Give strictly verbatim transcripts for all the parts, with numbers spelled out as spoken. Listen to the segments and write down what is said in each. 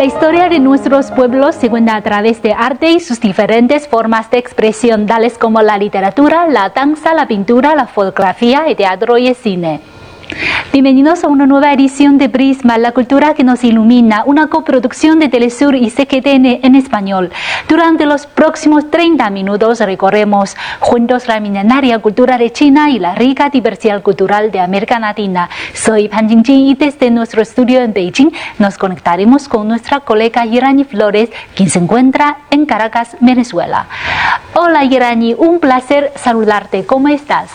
historia de nuestros pueblos se cuenta a través de arte y sus diferentes formas de expresión, tales como la literatura, la danza, la pintura, la fotografía, el teatro y el cine. Bienvenidos a una nueva edición de Prisma, la cultura que nos ilumina, una coproducción de Telesur y C G T N en español. Durante los próximos treinta minutos recorremos juntos la milenaria cultura de China y la rica diversidad cultural de América Latina. Soy Pan Jingjing y desde nuestro estudio en Beijing nos conectaremos con nuestra colega Irani Flores, quien se encuentra en Caracas, Venezuela. Hola Irani, un placer saludarte. ¿Cómo estás?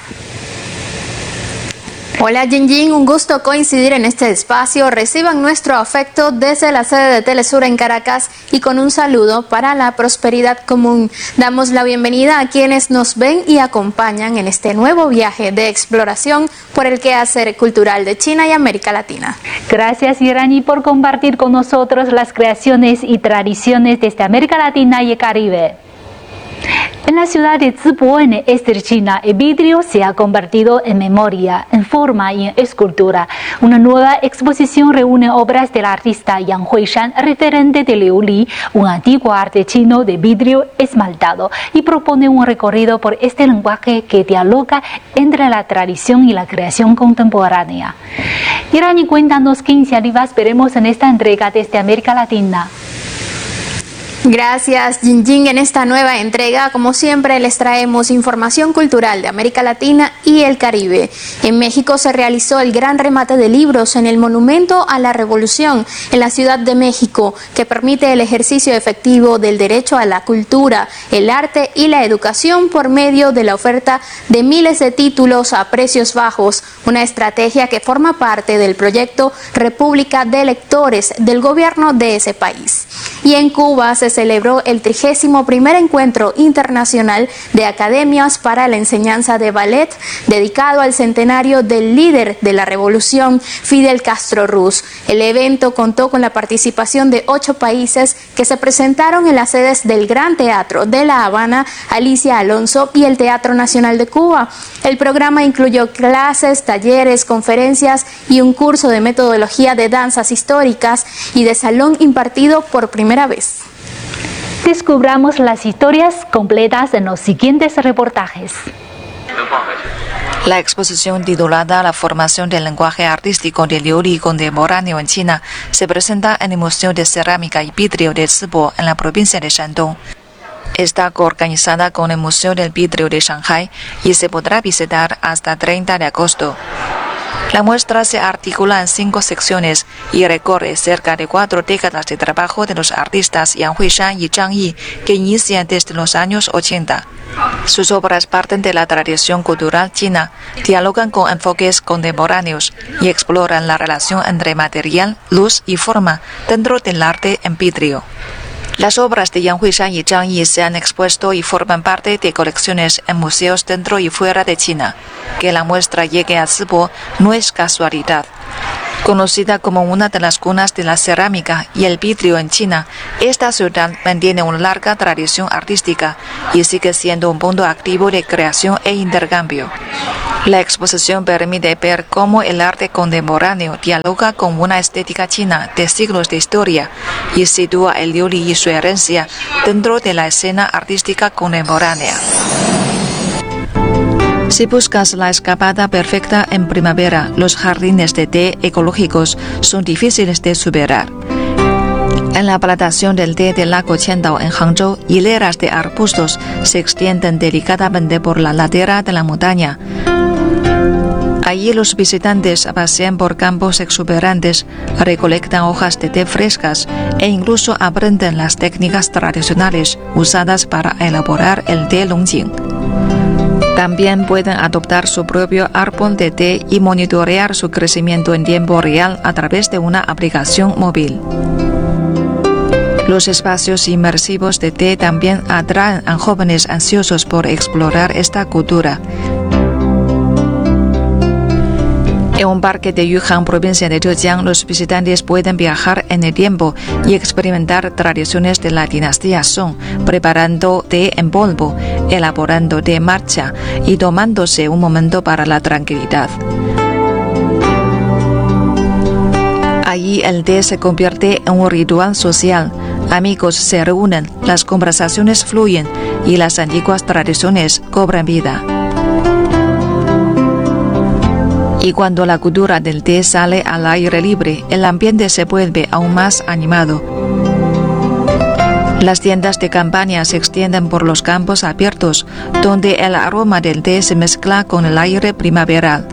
Hola Jingjing, un gusto coincidir en este espacio. Reciban nuestro afecto desde la sede de Telesur en Caracas y con un saludo para la prosperidad común. Damos la bienvenida a quienes nos ven y acompañan en este nuevo viaje de exploración por el quehacer cultural de China y América Latina. Gracias Irani por compartir con nosotros las creaciones y tradiciones desde América Latina y el Caribe. En la ciudad de Zibo, en el este de China, el vidrio se ha convertido en memoria, en forma y en escultura. Una nueva exposición reúne obras del artista Yang Huishan, referente de Liuli, un antiguo arte chino de vidrio esmaltado, y propone un recorrido por este lenguaje que dialoga entre la tradición y la creación contemporánea. Irani, cuéntanos qué iniciativas veremos en esta entrega desde América Latina. Gracias Jingjing. En esta nueva entrega, como siempre, les traemos información cultural de América Latina y el Caribe. En México se realizó el gran remate de libros en el Monumento a la Revolución en la Ciudad de México, que permite el ejercicio efectivo del derecho a la cultura, el arte y la educación por medio de la oferta de miles de títulos a precios bajos, una estrategia que forma parte del proyecto República de Lectores del gobierno de ese país. Y en Cuba se celebró el trigésimo primer encuentro internacional de academias para la enseñanza de ballet, dedicado al centenario del líder de la revolución, Fidel Castro Ruz. El evento contó con la participación de ocho países que se presentaron en las sedes del Gran Teatro de La Habana, Alicia Alonso y el Teatro Nacional de Cuba. El programa incluyó clases, talleres, conferencias y un curso de metodología de danzas históricas y de salón impartido por primera vez. Descubramos las historias completas en los siguientes reportajes. La exposición titulada La formación del lenguaje artístico de Liuli contemporáneo en China se presenta en el Museo de Cerámica y Vidrio de Zibo, en la provincia de Shandong. Está coorganizada con el Museo del Vidrio de Shanghai y se podrá visitar hasta treinta de agosto. La muestra se articula en cinco secciones y recorre cerca de cuatro décadas de trabajo de los artistas Yang Huishan y Zhang Yi, que inician desde los años ochenta. Sus obras parten de la tradición cultural china, dialogan con enfoques contemporáneos y exploran la relación entre material, luz y forma dentro del arte en vidrio. Las obras de Yang Huishan y Zhang Yi se han expuesto y forman parte de colecciones en museos dentro y fuera de China. Que la muestra llegue a Zibo no es casualidad. Conocida como una de las cunas de la cerámica y el vidrio en China, esta ciudad mantiene una larga tradición artística y sigue siendo un punto activo de creación e intercambio. La exposición permite ver cómo el arte contemporáneo dialoga con una estética china de siglos de historia y sitúa el Liuli y su herencia dentro de la escena artística contemporánea. Si buscas la escapada perfecta en primavera, los jardines de té ecológicos son difíciles de superar. En la plantación del té del lago Qiandao en Hangzhou, hileras de arbustos se extienden delicadamente por la ladera de la montaña. Allí los visitantes pasean por campos exuberantes, recolectan hojas de té frescas e incluso aprenden las técnicas tradicionales usadas para elaborar el té Longjing. También pueden adoptar su propio árbol de té y monitorear su crecimiento en tiempo real a través de una aplicación móvil. Los espacios inmersivos de té también atraen a jóvenes ansiosos por explorar esta cultura. En un parque de Yuhan, provincia de Zhejiang, los visitantes pueden viajar en el tiempo y experimentar tradiciones de la dinastía Song, preparando té en polvo, elaborando té matcha y tomándose un momento para la tranquilidad. Allí el té se convierte en un ritual social. Amigos se reúnen, las conversaciones fluyen y las antiguas tradiciones cobran vida. Y cuando la cultura del té sale al aire libre, el ambiente se vuelve aún más animado. Las tiendas de campaña se extienden por los campos abiertos, donde el aroma del té se mezcla con el aire primaveral.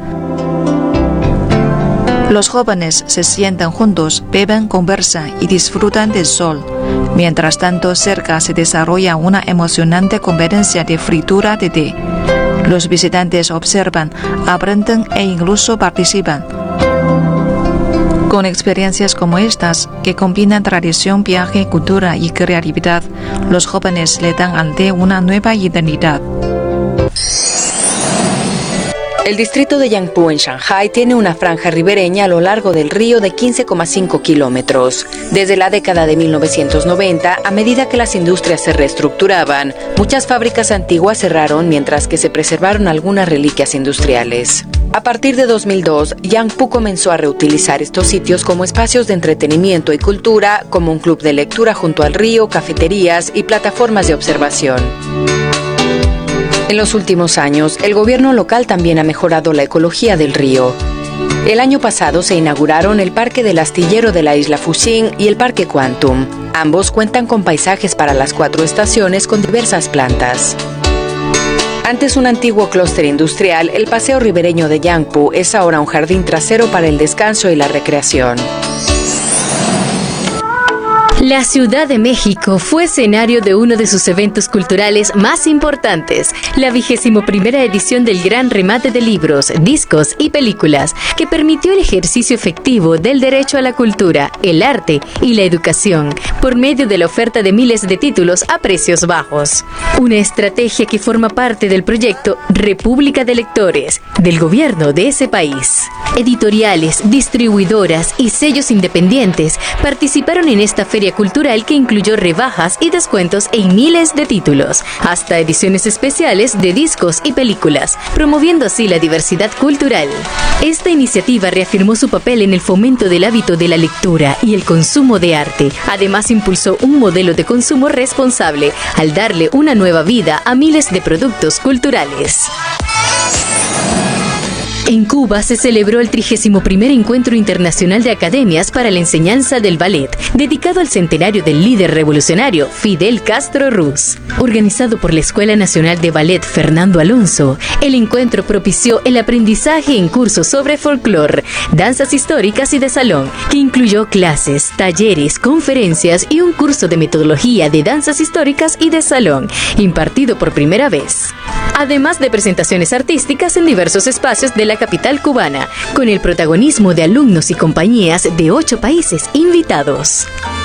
Los jóvenes se sientan juntos, beben, conversan y disfrutan del sol. Mientras tanto, cerca se desarrolla una emocionante competencia de fritura de té. Los visitantes observan, aprenden e incluso participan. Con experiencias como estas, que combinan tradición, viaje, cultura y creatividad, los jóvenes le dan al té una nueva identidad. El distrito de Yangpu en Shanghái tiene una franja ribereña a lo largo del río de quince coma cinco kilómetros. Desde la década de mil novecientos noventa, a medida que las industrias se reestructuraban, muchas fábricas antiguas cerraron mientras que se preservaron algunas reliquias industriales. A partir de dos mil dos, Yangpu comenzó a reutilizar estos sitios como espacios de entretenimiento y cultura, como un club de lectura junto al río, cafeterías y plataformas de observación. En los últimos años, el gobierno local también ha mejorado la ecología del río. El año pasado se inauguraron el Parque del Astillero de la isla Fuxing y el Parque Quantum. Ambos cuentan con paisajes para las cuatro estaciones con diversas plantas. Antes un antiguo clúster industrial, el paseo ribereño de Yangpu es ahora un jardín trasero para el descanso y la recreación. La Ciudad de México fue escenario de uno de sus eventos culturales más importantes, la vigésimo primera edición del Gran Remate de Libros, Discos y Películas, que permitió el ejercicio efectivo del derecho a la cultura, el arte y la educación, por medio de la oferta de miles de títulos a precios bajos. Una estrategia que forma parte del proyecto República de Lectores, del gobierno de ese país. Editoriales, distribuidoras y sellos independientes participaron en esta feria cultural que incluyó rebajas y descuentos en miles de títulos, hasta ediciones especiales de discos y películas, promoviendo así la diversidad cultural. Esta iniciativa reafirmó su papel en el fomento del hábito de la lectura y el consumo de arte. Además, impulsó un modelo de consumo responsable al darle una nueva vida a miles de productos culturales. En Cuba se celebró el trigésimo primer Encuentro Internacional de Academias para la Enseñanza del Ballet, dedicado al centenario del líder revolucionario Fidel Castro Ruz. Organizado por la Escuela Nacional de Ballet Fernando Alonso, el encuentro propició el aprendizaje en cursos sobre folclore, danzas históricas y de salón, que incluyó clases, talleres, conferencias y un curso de metodología de danzas históricas y de salón, impartido por primera vez. Además de presentaciones artísticas en diversos espacios de la capital cubana, con el protagonismo de alumnos y compañías de ocho países invitados.